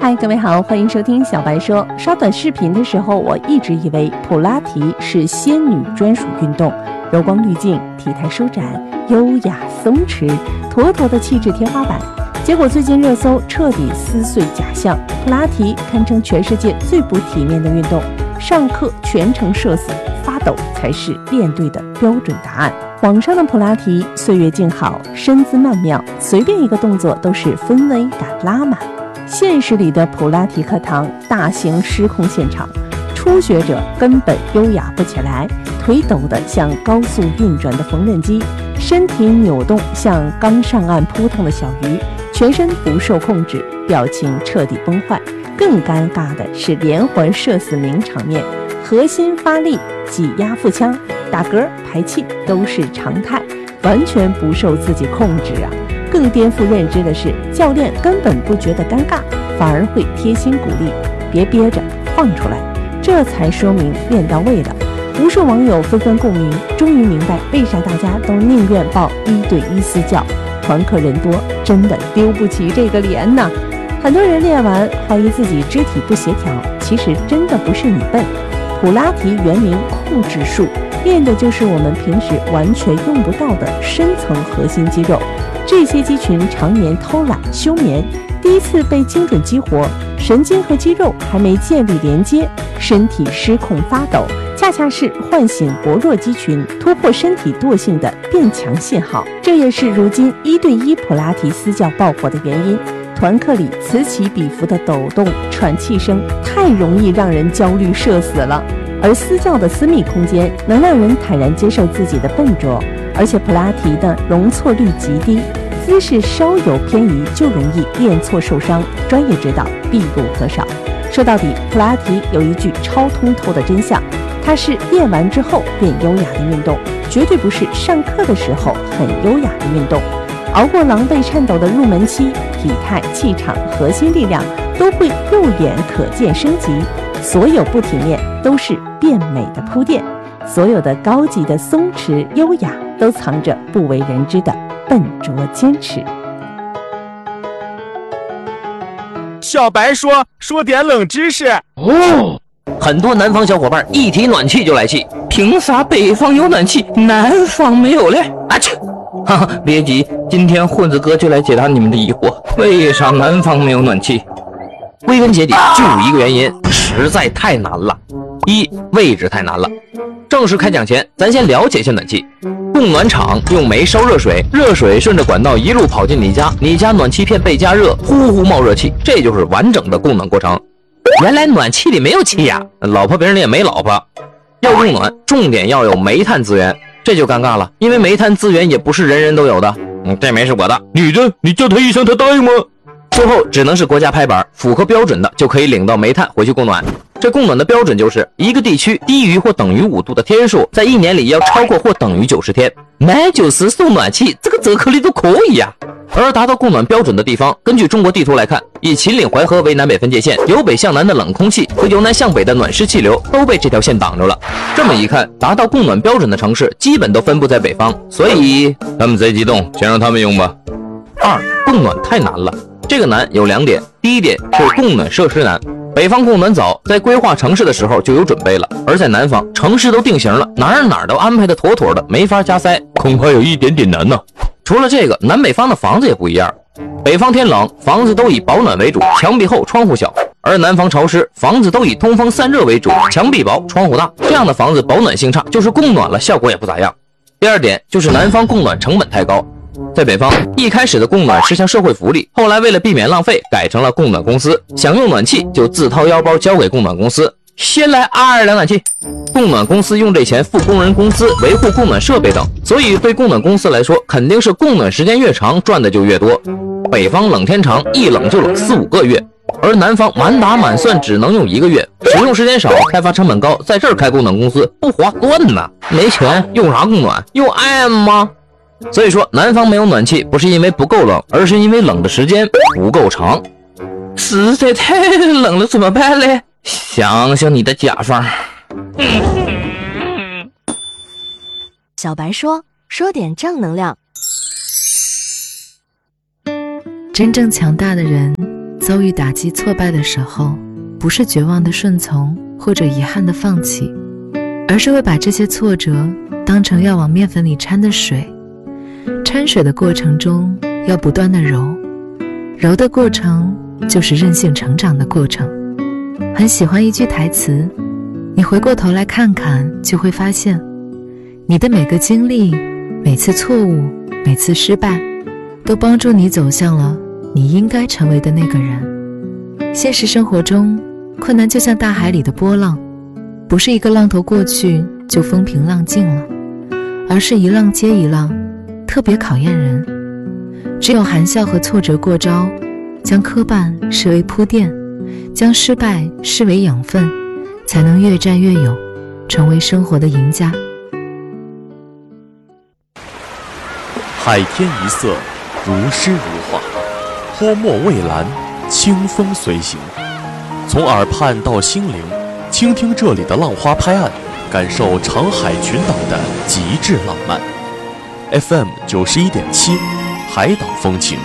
嗨，各位好，欢迎收听小白说。刷短视频的时候，我一直以为普拉提是仙女专属运动，柔光滤镜，体态舒展，优雅松弛，妥妥的气质天花板。结果最近热搜彻底撕碎假象，普拉提堪称全世界最不体面的运动，上课全程社死，发抖才是练对的标准答案。网上的普拉提岁月静好，身姿曼妙，随便一个动作都是氛围感拉满。现实里的普拉提课堂大型失控现场，初学者根本优雅不起来，腿抖得像高速运转的缝纫机，身体扭动像刚上岸扑腾的小鱼，全身不受控制，表情彻底崩坏。更尴尬的是连环社死名场面，核心发力、挤压腹腔、打嗝、排气都是常态，完全不受自己控制啊！更颠覆认知的是，教练根本不觉得尴尬，反而会贴心鼓励，别憋着，放出来，这才说明练到位了。无数网友纷纷共鸣，终于明白为啥大家都宁愿报1对1私教，团课人多，真的丢不起这个脸呐！很多人练完怀疑自己肢体不协调，其实真的不是你笨。普拉提原名控制术，练的就是我们平时完全用不到的深层核心肌肉。这些肌群常年偷懒休眠，第一次被精准激活，神经和肌肉还没建立连接，身体失控发抖，恰恰是唤醒薄弱肌群、突破身体惰性的变强信号。这也是如今1对1普拉提私教爆火的原因。团课里此起彼伏的抖动、喘气声，太容易让人焦虑社死了。而私教的私密空间能让人坦然接受自己的笨拙，而且普拉提的容错率极低，姿势稍有偏移就容易练错受伤，专业指导必不可少。说到底，普拉提有一句超通透的真相，它是练完之后变优雅的运动，绝对不是上课的时候很优雅的运动。熬过狼狈颤抖的入门期，体态、气场、核心力量都会肉眼可见升级。所有不体面都是变美的铺垫，所有的高级的松弛优雅都藏着不为人知的笨拙坚持。 小白说点冷知识哦。很多南方小伙伴一提暖气就来气，凭啥北方有暖气，南方没有嘞？啊去！哈哈，别急，今天混子哥就来解答你们的疑惑，为啥南方没有暖气？归根结底就一个原因，实在太难了。位置太难了。正式开讲前，咱先了解一下暖气。供暖厂用煤烧热水，热水顺着管道一路跑进你家，你家暖气片被加热，呼呼冒热气，这就是完整的供暖过程。原来暖气里没有气呀，老婆别人里也没老婆。要供暖，重点要有煤炭资源，这就尴尬了，因为煤炭资源也不是人人都有的。这煤是我的，你的，你叫他一声他答应吗？最后只能是国家拍板，符合标准的就可以领到煤炭回去供暖。这供暖的标准就是一个地区低于或等于5度的天数，在1年里要超过或等于90天。买90送暖气，这个折扣率都可以呀。而达到供暖标准的地方，根据中国地图来看，以秦岭淮河为南北分界线，由北向南的冷空气和由南向北的暖湿气流都被这条线挡着了。这么一看，达到供暖标准的城市基本都分布在北方，所以他们贼激动，先让他们用吧。供暖太难了。这个难有2点，第一点是供暖设施难。北方供暖早，在规划城市的时候就有准备了，而在南方城市都定型了，哪儿都安排的妥妥的，没法加塞，恐怕有一点点难呢。除了这个，南北方的房子也不一样。北方天冷，房子都以保暖为主，墙壁厚，窗户小；而南方潮湿，房子都以通风散热为主，墙壁薄，窗户大。这样的房子保暖性差，就是供暖了效果也不咋样。第二点就是南方供暖成本太高。在北方，一开始的供暖是项社会福利，后来为了避免浪费，改成了供暖公司，想用暖气就自掏腰包交给供暖公司，先来2两暖气。供暖公司用这钱付工人工资、维护供暖设备等，所以对供暖公司来说，肯定是供暖时间越长赚的就越多。北方冷天长，一冷就冷4、5个月，而南方满打满算只能用1个月，使用时间少，开发成本高，在这儿开供暖公司不划算呐。没钱用啥供暖？用 IM 吗？所以说南方没有暖气不是因为不够冷，而是因为冷的时间不够长。实在太冷了怎么办嘞？想想你的甲方。 小白说点正能量。 真正强大的人遭遇打击挫败的时候，不是绝望的顺从或者遗憾的放弃，而是会把这些挫折当成要往面粉里掺的水。掺水的过程中要不断的揉，揉的过程就是韧性成长的过程。很喜欢一句台词，你回过头来看看，就会发现你的每个经历，每次错误，每次失败，都帮助你走向了你应该成为的那个人。现实生活中，困难就像大海里的波浪，不是一个浪头过去就风平浪静了，而是一浪接一浪，特别考验人。只有含笑和挫折过招，将磕绊视为铺垫，将失败视为养分，才能越战越勇，成为生活的赢家。 海天一色，如诗如画，泼墨蔚蓝，清风随行。从耳畔到心灵，倾听这里的浪花拍岸，感受长海群岛的极致浪漫。FM 91.7，海岛风情。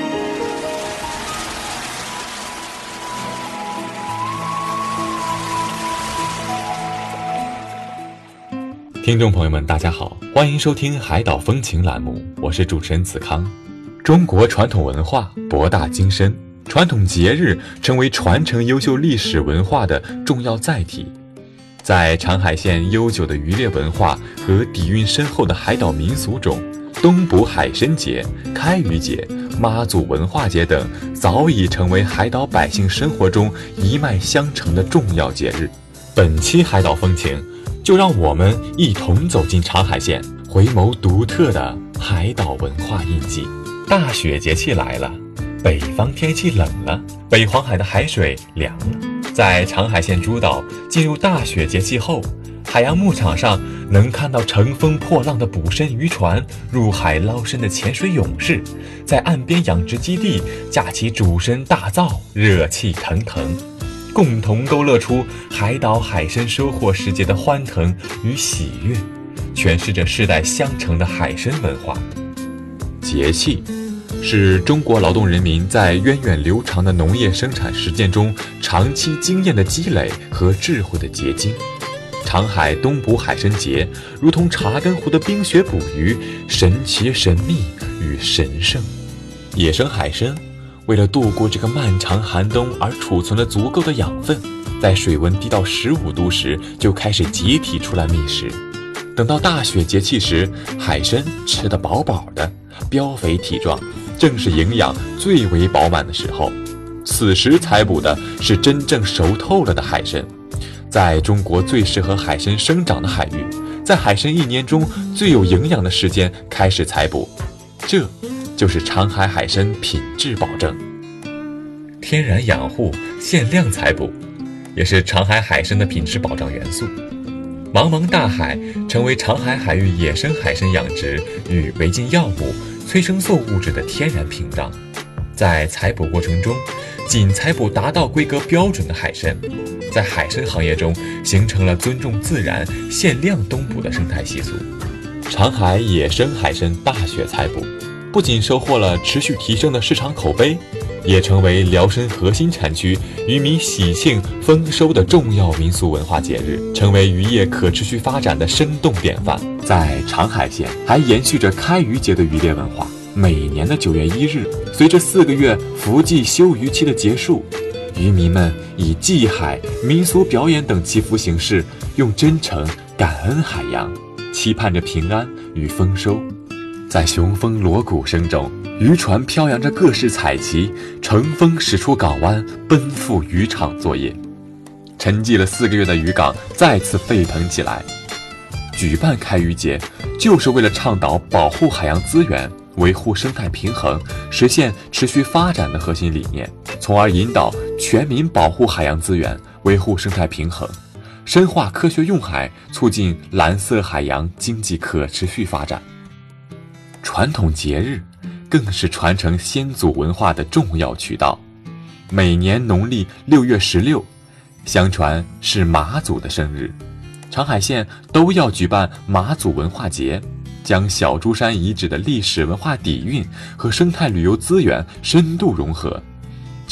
听众朋友们大家好，欢迎收听海岛风情栏目，我是主持人子康。中国传统文化博大精深，传统节日成为传承优秀历史文化的重要载体。在长海县悠久的渔猎文化和底蕴深厚的海岛民俗中，东捕海参节、开渔节、妈祖文化节等早已成为海岛百姓生活中一脉相承的重要节日。本期海岛风情，就让我们一同走进长海县，回眸独特的海岛文化印记。大雪节气来了，北方天气冷了，北黄海的海水凉了。在长海县诸岛进入大雪节气后，海洋牧场上能看到乘风破浪的捕参渔船，入海捞参的潜水勇士，在岸边养殖基地架起主参大灶，热气腾腾，共同勾勒出海岛海参收获时节的欢腾与喜悦，诠释着世代相承的海参文化。节气是中国劳动人民在源远流长的农业生产实践中长期经验的积累和智慧的结晶。长海东捕海参节如同查根湖的冰雪捕鱼，神奇神秘与神圣。野生海参为了度过这个漫长寒冬而储存了足够的养分，在水温低到15度时就开始解体出来觅食。等到大雪节气时，海参吃得饱饱的，膘肥体壮，正是营养最为饱满的时候。此时采捕的是真正熟透了的海参，在中国最适合海参生长的海域，在海参一年中最有营养的时间开始采捕，这就是长海海参品质保证。天然养护，限量采捕，也是长海海参的品质保障元素。茫茫大海成为长海海域野生海参养殖与违禁药物、催生素物质的天然屏障。在采捕过程中，仅采捕达到规格标准的海参，在海参行业中形成了尊重自然、限量东捕的生态习俗。长海野生海参大雪采捕，不仅收获了持续提升的市场口碑，也成为辽参核心产区渔民喜庆丰收的重要民俗文化节日，成为渔业可持续发展的生动典范。在长海县还延续着开渔节的渔猎文化。每年的9月1日，随着4个月伏季休渔期的结束，渔民们以祭海、民俗表演等祈福形式，用真诚感恩海洋，期盼着平安与丰收。在雄风锣鼓声中，渔船飘扬着各式彩旗，乘风驶出港湾，奔赴渔场作业。沉寂了4个月的渔港再次沸腾起来。举办开渔节，就是为了倡导保护海洋资源，维护生态平衡，实现持续发展的核心理念，从而引导全民保护海洋资源，维护生态平衡，深化科学用海，促进蓝色海洋经济可持续发展。传统节日更是传承先祖文化的重要渠道。每年农历6月16，相传是妈祖的生日，长海县都要举办妈祖文化节，将小珠山遗址的历史文化底蕴和生态旅游资源深度融合，